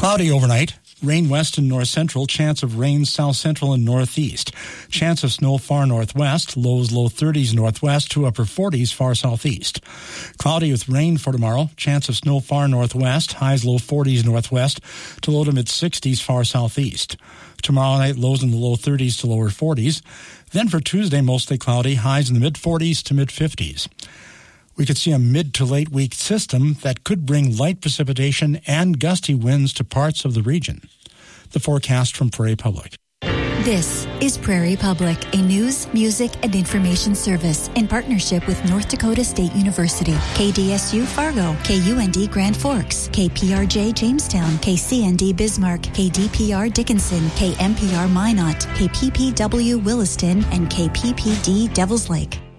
Cloudy overnight. Rain west and north central, chance of rain south central and northeast. Chance of snow far northwest, lows low 30s northwest to upper 40s far southeast. Cloudy with rain for tomorrow, chance of snow far northwest, highs low 40s northwest to low to mid 60s far southeast. Tomorrow night, lows in the low 30s to lower 40s. Then for Tuesday, mostly cloudy, highs in the mid 40s to mid 50s. We could see a mid to late week system that could bring light precipitation and gusty winds to parts of the region. The forecast from Prairie Public. This is Prairie Public, a news, music, and information service in partnership with North Dakota State University, KDSU Fargo, KUND Grand Forks, KPRJ Jamestown, KCND Bismarck, KDPR Dickinson, KMPR Minot, KPPW Williston, and KPPD Devils Lake.